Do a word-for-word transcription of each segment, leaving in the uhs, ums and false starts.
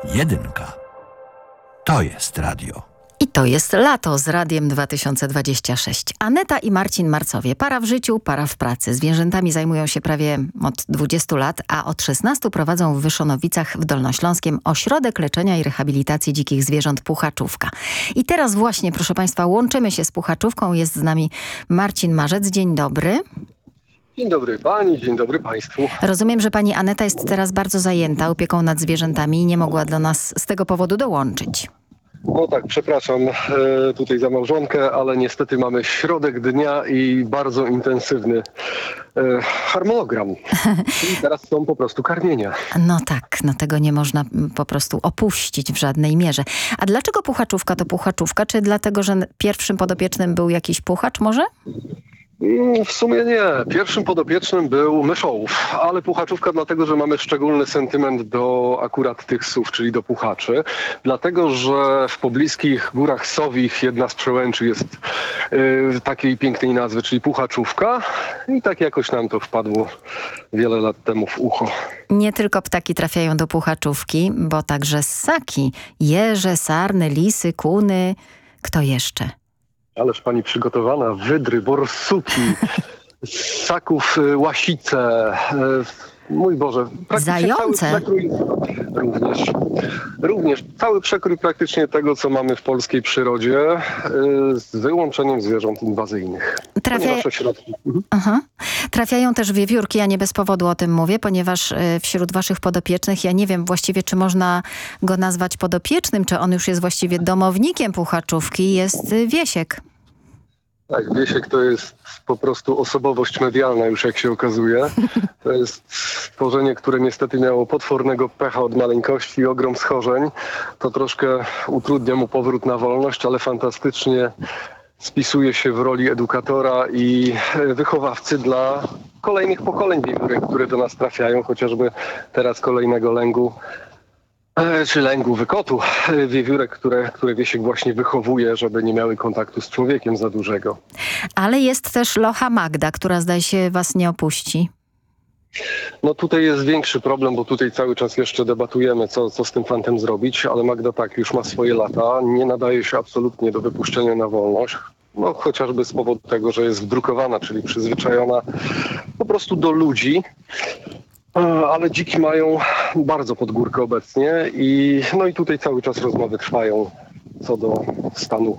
Jedynka. To jest radio. I to jest lato z Radiem dwa tysiące dwadzieścia sześć. Aneta i Marcin Marcowie. Para w życiu, para w pracy. Zwierzętami zajmują się prawie od dwudziestu lat, a od szesnastu prowadzą w Wyszonowicach w Dolnośląskiem ośrodek leczenia i rehabilitacji dzikich zwierząt Puchaczówka. I teraz właśnie, proszę Państwa, łączymy się z Puchaczówką. Jest z nami Marcin Marzec. Dzień dobry. Dzień dobry pani, dzień dobry państwu. Rozumiem, że pani Aneta jest teraz bardzo zajęta opieką nad zwierzętami i nie mogła do nas z tego powodu dołączyć. No tak, przepraszam e, tutaj za małżonkę, ale niestety mamy środek dnia i bardzo intensywny e, harmonogram. I teraz są po prostu karmienia. No tak, no tego nie można po prostu opuścić w żadnej mierze. A dlaczego Puchaczówka to Puchaczówka? Czy dlatego, że pierwszym podopiecznym był jakiś puchacz może? W sumie nie. Pierwszym podopiecznym był myszołów, ale Puchaczówka dlatego, że mamy szczególny sentyment do akurat tych sów, czyli do puchaczy. Dlatego, że w pobliskich Górach Sowich jedna z przełęczy jest yy, takiej pięknej nazwy, czyli Puchaczówka. I tak jakoś nam to wpadło wiele lat temu w ucho. Nie tylko ptaki trafiają do Puchaczówki, bo także ssaki, jeże, sarny, lisy, kuny. Kto jeszcze? Ależ pani przygotowana, wydry, borsuki, ssaków, łasice, mój Boże. Zające. Cały przekrój, również, również cały przekrój praktycznie tego, co mamy w polskiej przyrodzie, z wyłączeniem zwierząt inwazyjnych. Trafia... Mhm. Aha. Trafiają też wiewiórki, ja nie bez powodu o tym mówię, ponieważ wśród waszych podopiecznych, ja nie wiem właściwie, czy można go nazwać podopiecznym, czy on już jest właściwie domownikiem Puchaczówki, jest Wiesiek. Tak, Wiesiek to jest po prostu osobowość medialna już, jak się okazuje. To jest stworzenie, które niestety miało potwornego pecha od maleńkości i ogrom schorzeń. To troszkę utrudnia mu powrót na wolność, ale fantastycznie spisuje się w roli edukatora i wychowawcy dla kolejnych pokoleń wiewiórek, które do nas trafiają, chociażby teraz kolejnego lęgu, czy lęgu wykotu wiewiórek, które, które Wiesiek właśnie wychowuje, żeby nie miały kontaktu z człowiekiem za dużego. Ale jest też locha Magda, która zdaje się was nie opuści. No tutaj jest większy problem, bo tutaj cały czas jeszcze debatujemy, co, co z tym fantem zrobić, ale Magda tak, już ma swoje lata, nie nadaje się absolutnie do wypuszczenia na wolność. No chociażby z powodu tego, że jest wdrukowana, czyli przyzwyczajona po prostu do ludzi. Ale dziki mają bardzo pod górkę obecnie i no i tutaj cały czas rozmowy trwają co do stanu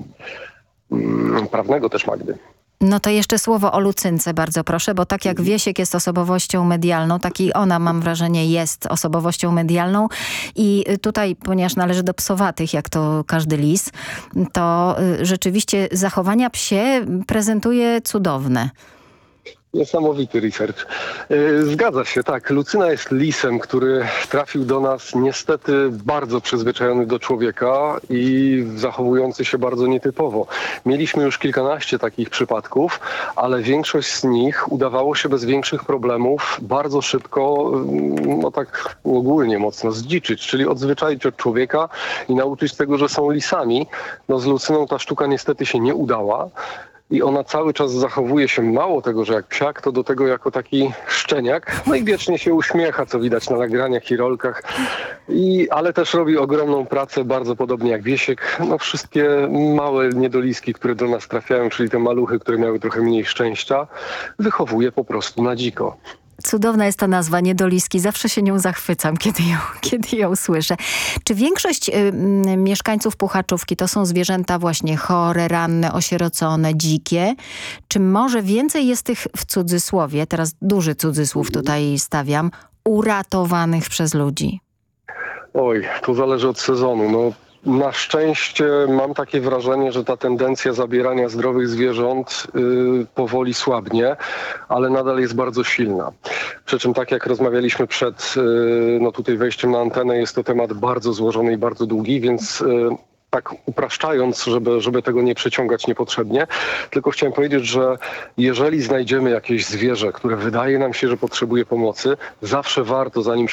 mm, prawnego też Magdy. No to jeszcze słowo o Lucynce, bardzo proszę, bo tak jak Wiesiek jest osobowością medialną, tak i ona, mam wrażenie, jest osobowością medialną i tutaj, ponieważ należy do psowatych, jak to każdy lis, to rzeczywiście zachowania psie prezentuje cudowne. Niesamowity research. Zgadza się, tak. Lucyna jest lisem, który trafił do nas niestety bardzo przyzwyczajony do człowieka i zachowujący się bardzo nietypowo. Mieliśmy już kilkanaście takich przypadków, ale większość z nich udawało się bez większych problemów bardzo szybko, no tak ogólnie mocno zdziczyć, czyli odzwyczaić od człowieka i nauczyć tego, że są lisami. No z Lucyną ta sztuka niestety się nie udała. I ona cały czas zachowuje się, mało tego, że jak psiak, to do tego jako taki szczeniak. No i wiecznie się uśmiecha, co widać na nagraniach i rolkach. I, ale też robi ogromną pracę, bardzo podobnie jak Wiesiek. No wszystkie małe niedoliski, które do nas trafiają, czyli te maluchy, które miały trochę mniej szczęścia, wychowuje po prostu na dziko. Cudowna jest ta nazwa, niedoliski. Zawsze się nią zachwycam, kiedy ją, kiedy ją słyszę. Czy większość y, y, mieszkańców Puchaczówki to są zwierzęta właśnie chore, ranne, osierocone, dzikie? Czy może więcej jest tych, w cudzysłowie, teraz duży cudzysłów tutaj stawiam, uratowanych przez ludzi? Oj, to zależy od sezonu. No. Na szczęście mam takie wrażenie, że ta tendencja zabierania zdrowych zwierząt yy, powoli słabnie, ale nadal jest bardzo silna. Przy czym tak jak rozmawialiśmy przed yy, no tutaj wejściem na antenę, jest to temat bardzo złożony i bardzo długi, więc yy, tak upraszczając, żeby, żeby tego nie przeciągać niepotrzebnie, tylko chciałem powiedzieć, że jeżeli znajdziemy jakieś zwierzę, które wydaje nam się, że potrzebuje pomocy, zawsze warto, zanim